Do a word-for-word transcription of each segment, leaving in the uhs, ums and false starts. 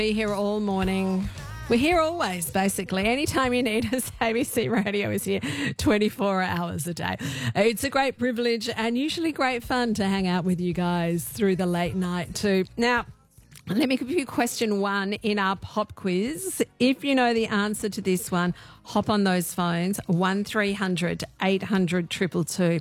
We're here all morning. We're here always, basically. Anytime you need us, A B C Radio is here twenty-four hours a day. It's a great privilege and usually great fun to hang out with you guys through the late night too. Now, let me give you question one in our pop quiz. If you know the answer to this one, hop on those phones, one three hundred eight hundred two two two.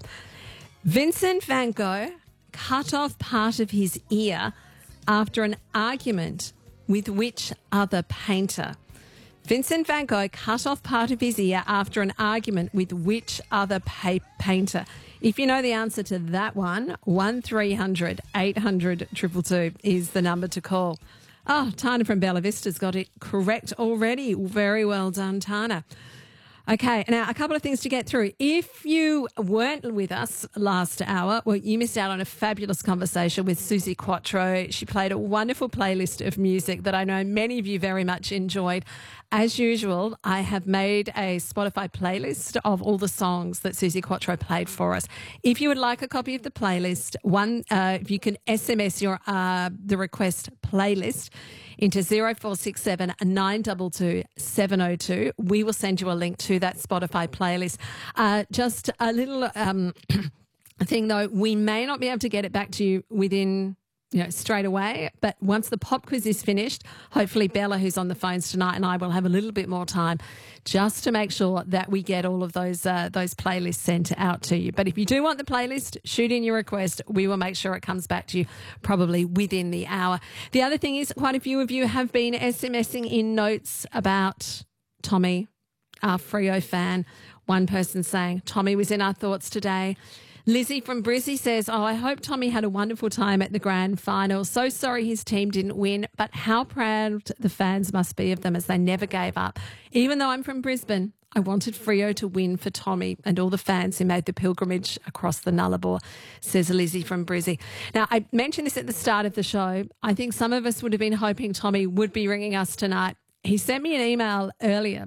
Vincent van Gogh cut off part of his ear after an argument with which other painter? Vincent van Gogh cut off part of his ear after an argument with which other pa- painter? If you know the answer to that one, one three hundred eight hundred two two two is the number to call. Oh, Tana from Bella Vista's got it correct already. Very well done, Tana. Okay, now a couple of things to get through. If you weren't with us last hour, well, you missed out on a fabulous conversation with Suzi Quatro. She played a wonderful playlist of music that I know many of you very much enjoyed. As usual, I have made a Spotify playlist of all the songs that Suzi Quatro played for us. If you would like a copy of the playlist, one, uh, if you can S M S your uh, the request playlist into zero four six seven nine two two seven zero two. We will send you a link to that Spotify playlist. Uh, just a little um, thing though, we may not be able to get it back to you within, you know, straight away, but once the pop quiz is finished, hopefully Bella, who's on the phones tonight, and I will have a little bit more time just to make sure that we get all of those uh, those playlists sent out to you. But if you do want the playlist, shoot in your request. We will make sure it comes back to you probably within the hour. The other thing is quite a few of you have been SMSing in notes about Tommy, our Freo fan. One person saying, Tommy was in our thoughts today. Lizzie from Brizzy says, oh, I hope Tommy had a wonderful time at the grand final. So sorry his team didn't win, but how proud the fans must be of them as they never gave up. Even though I'm from Brisbane, I wanted Freo to win for Tommy and all the fans who made the pilgrimage across the Nullarbor, says Lizzie from Brizzy. Now, I mentioned this at the start of the show. I think some of us would have been hoping Tommy would be ringing us tonight. He sent me an email earlier.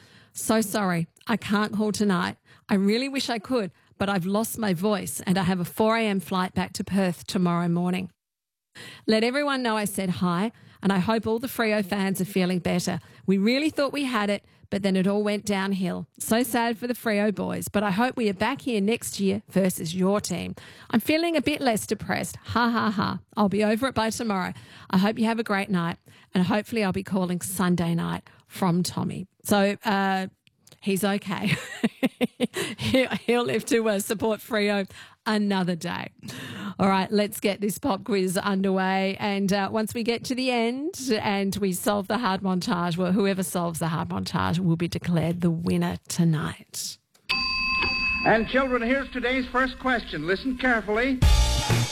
So sorry, I can't call tonight. I really wish I could, but I've lost my voice and I have a four a.m. flight back to Perth tomorrow morning. Let everyone know I said hi, and I hope all the Freo fans are feeling better. We really thought we had it, but then it all went downhill. So sad for the Freo boys, but I hope we are back here next year versus your team. I'm feeling a bit less depressed. Ha, ha, ha. I'll be over it by tomorrow. I hope you have a great night, and hopefully I'll be calling Sunday night from Tommy. So, uh, he's okay. He'll live to uh, support Freo another day. All right, let's get this pop quiz underway. And uh, once we get to the end and we solve the hard montage, well, whoever solves the hard montage will be declared the winner tonight. And children, here's today's first question. Listen carefully.